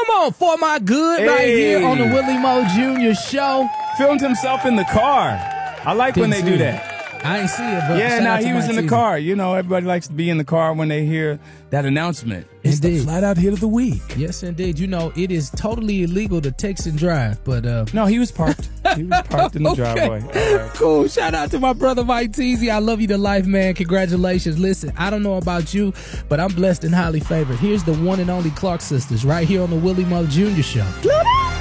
Come on, For My Good, right here on the Willie Mo Jr. Show. Filmed himself in the car. I like when they do that. I ain't see it, but yeah, he was in the car. You know, everybody likes to be in the car when they hear that announcement. It's the flat out hit of the week. Yes, indeed. You know, it is totally illegal to text and drive, but no, he was parked. He was parked in the driveway. Right. Cool. Shout out to my brother Mike Teasy. I love you to life, man. Congratulations. Listen, I don't know about you, but I'm blessed and highly favored. Here's the one and only Clark sisters right here on the Willie Mo Jr. Show.